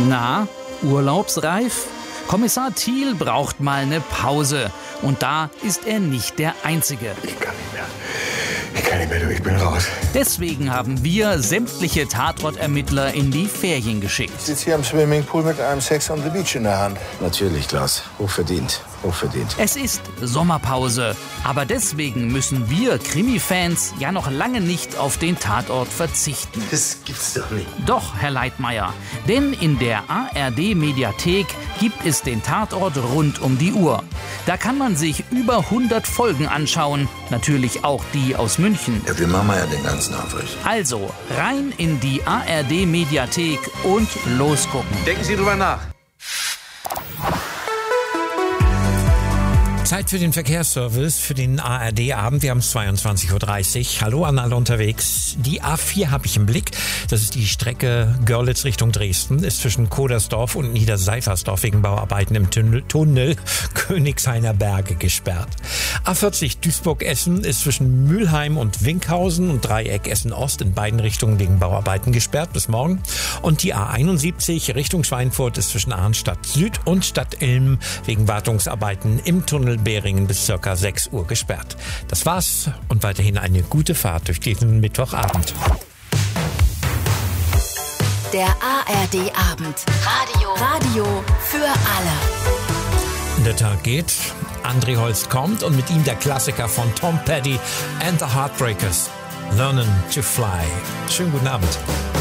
Na, urlaubsreif? Kommissar Thiel braucht mal eine Pause. Und da ist er nicht der Einzige. Ich kann nicht mehr, du, ich bin raus. Deswegen haben wir sämtliche Tatortermittler in die Ferien geschickt. Ich sitze hier am Swimmingpool mit einem Sex on the Beach in der Hand. Natürlich, Klaus. Hochverdient. Es ist Sommerpause. Aber deswegen müssen wir Krimi-Fans ja noch lange nicht auf den Tatort verzichten. Das gibt's doch nicht. Doch, Herr Leitmayr. Denn in der ARD-Mediathek gibt es den Tatort rund um die Uhr. Da kann man sich über 100 Folgen anschauen. Natürlich auch die aus München. Ja, wir machen ja den ganzen Aufriss. Also, rein in die ARD-Mediathek und losgucken. Denken Sie drüber nach. Zeit für den Verkehrsservice, für den ARD-Abend. Wir haben es 22.30 Uhr. Hallo an alle unterwegs. Die A4 habe ich im Blick. Das ist die Strecke Görlitz Richtung Dresden. Ist zwischen Kodersdorf und Niederseifersdorf wegen Bauarbeiten im Tunnel Königshainer Berge gesperrt. A40 Duisburg-Essen ist zwischen Mülheim und Winkhausen und Dreieck Essen-Ost in beiden Richtungen wegen Bauarbeiten gesperrt bis morgen. Und die A71 Richtung Schweinfurt ist zwischen Arnstadt Süd und Stadt Ilm wegen Wartungsarbeiten im Tunnel Beringen bis ca. 6 Uhr gesperrt. Das war's und weiterhin eine gute Fahrt durch diesen Mittwochabend. Der ARD-Abend. Radio für alle. Der Tag geht, André Holst kommt und mit ihm der Klassiker von Tom Petty and the Heartbreakers, Learning to Fly. Schönen guten Abend.